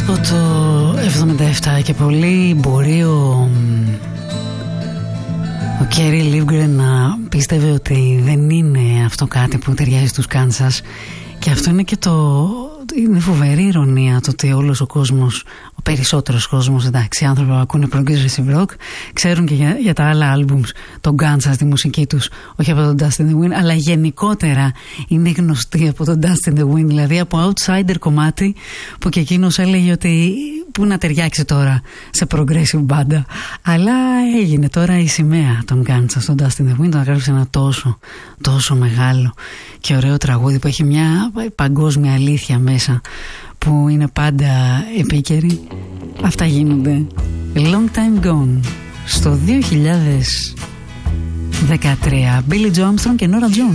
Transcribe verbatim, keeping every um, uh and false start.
Από το εβδομήντα επτά και πολύ μπορεί ο, ο Κέρι Λίβγκρεν να πίστευε ότι δεν είναι αυτό κάτι που ταιριάζει στους Κάνσας, και αυτό είναι και το... είναι φοβερή ηρωνία το ότι όλος ο κόσμος, ο περισσότερος κόσμος, εντάξει, οι άνθρωποι που ακούνε progressive rock ξέρουν και για, για τα άλλα άλμπουμς των Guns στη μουσική τους, όχι από τον Dust in the Wind, αλλά γενικότερα είναι γνωστοί από τον Dust in the Wind, δηλαδή από outsider κομμάτι που και εκείνος έλεγε ότι πού να ταιριάξει τώρα σε progressive μπάντα, αλλά έγινε τώρα η σημαία των Guns στον Dust in the Wind, τον έγραψε ένα τόσο τόσο μεγάλο και ωραίο τραγούδι που έχει μια παγκόσμια αλήθεια μέσα που είναι πάντα επίκαιρη. Αυτά γίνονται Long Time Gone στο δύο χιλιάδες δεκατρία. Billy Joe Armstrong και Nora Jones.